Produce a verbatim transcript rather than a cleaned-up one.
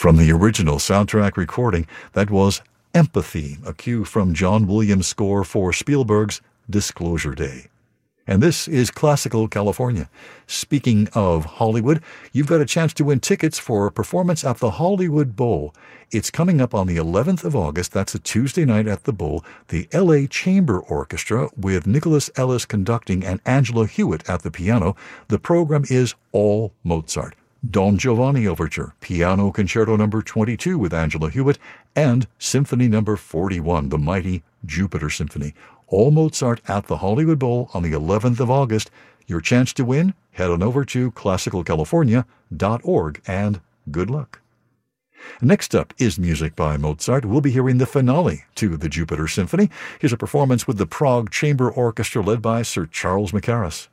From the original soundtrack recording, that was Empathy, a cue from John Williams' score for Spielberg's Disclosure Day. And this is Classical California. Speaking of Hollywood, you've got a chance to win tickets for a performance at the Hollywood Bowl. It's coming up on the eleventh of August. That's a Tuesday night at the Bowl. The L A Chamber Orchestra with Nicholas Ellis conducting and Angela Hewitt at the piano. The program is all Mozart. Don Giovanni Overture, Piano Concerto number twenty-two with Angela Hewitt, and Symphony number forty-one, the mighty Jupiter Symphony. All Mozart at the Hollywood Bowl on the eleventh of August. Your chance to win? Head on over to classical california dot org, and good luck. Next up is music by Mozart. We'll be hearing the finale to the Jupiter Symphony. Here's a performance with the Prague Chamber Orchestra led by Sir Charles Mackerras.